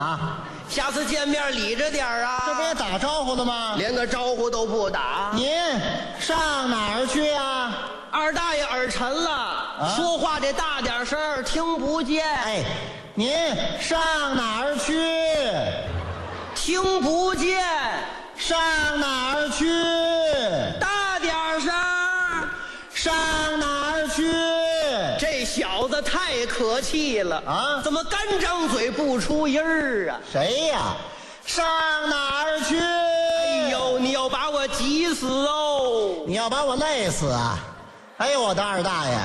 啊， 下次见面理着点啊！ 这不也打招呼了吗？ 连个招呼都不打。 您上哪儿去啊？ 二大爷耳沉了，说话得大点声，听不见。 哎，您上哪儿去？ 听不见， 上哪儿去？ 大点声。 上哪儿去？ 这小子太可气了啊！ 怎么干张嘴不出音儿啊？ 谁呀？上哪儿去？ 哎呦，你要把我急死哦！ 你要把我累死啊！哎呦，我的二大爷！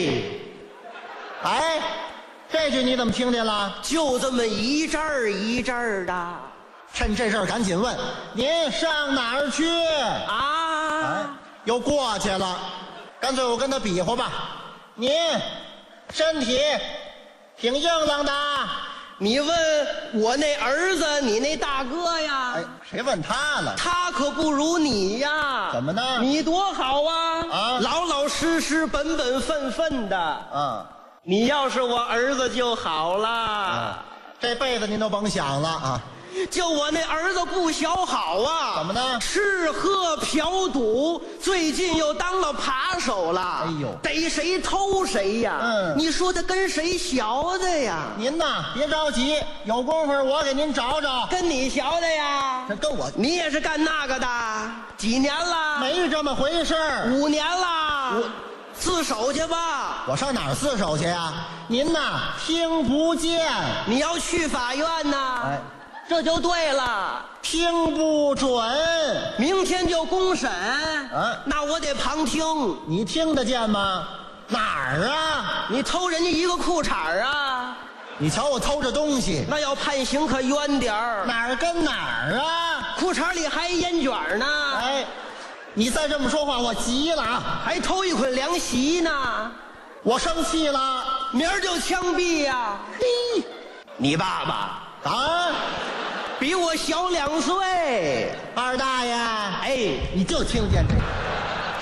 哎，这句你怎么听见了？ 就这么一阵儿一阵儿的。 趁这事儿赶紧问，您上哪儿去？ 啊！ 又过去了，干脆我跟他比划吧。您身体挺硬朗的。 你问我那儿子，你那大哥呀？ 哎，谁问他了？ 他可不如你呀。 怎么呢？ 你多好啊！ 啊， 老老实实、本本分分的。 啊， 你要是我儿子就好了。 这辈子您都甭想了啊！ 就我那儿子不小好啊！ 怎么呢？ 吃喝嫖赌，最近又当了扒手了。 哎呦， 逮谁偷谁呀！你说他跟谁学的呀？ 您呐，别着急，有功夫我给您找找。 跟你学的呀？ 这跟我， 你也是干那个的？几年了？ 没这么回事儿。 5年了。自首去吧。 我上哪儿自首去呀？您呐，听不见。 你要去法院呐？ 哎， 这就对了， 听不准。 明天就公审。那我得旁听。 你听得见吗？哪儿啊？ 你偷人家一个裤衩啊？ 你瞧我偷这东西， 那要判刑可冤点儿。 哪儿跟哪儿啊？ 裤衩里还烟卷呢。 哎，你再这么说话，我急了啊！ 还偷一捆凉席呢。 我生气了， 明儿就枪毙呀！嘿，你爸爸啊， 比我小2岁。 二大爷， 哎， 你就听见这个。